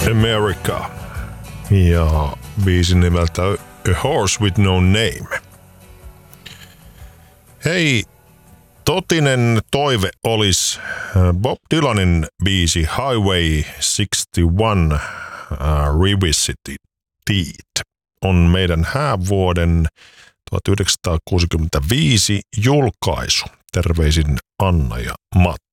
America ja biisin nimeltä A Horse With No Name. Hei, totinen toive olisi Bob Dylanin biisi Highway 61 Revisited on meidän häävuoden 1965 julkaisu. Terveisin Anna ja Matti.